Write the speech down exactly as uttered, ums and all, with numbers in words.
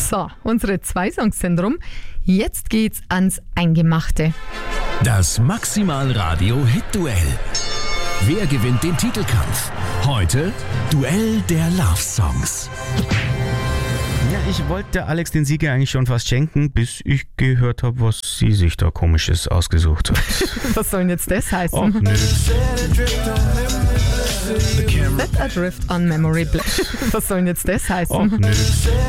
So, unsere Zwei-Songs-Syndrom. Jetzt geht's ans Eingemachte. Das Maximal-Radio-Hit-Duell. Wer gewinnt den Titelkampf? Heute Duell der Love-Songs. Ja, ich wollte Alex den Sieger eigentlich schon fast schenken, bis ich gehört habe, was sie sich da Komisches ausgesucht hat. Was soll denn jetzt das heißen? Och, nö. Set Adrift on Memory Black. Was soll denn jetzt das heißen? Och, nö.